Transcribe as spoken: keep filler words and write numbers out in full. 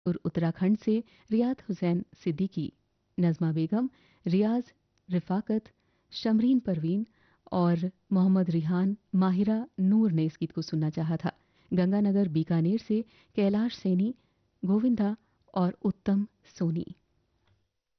और उत्तराखंड से रियाद हुसैन सिद्दीकी, नज़मा बेगम, रियाज रिफाकत, शमरीन परवीन और मोहम्मद रिहान माहिरा नूर ने इस गीत को सुनना चाहा था। गंगानगर बीकानेर से कैलाश सैनी, गोविंदा और उत्तम सोनी।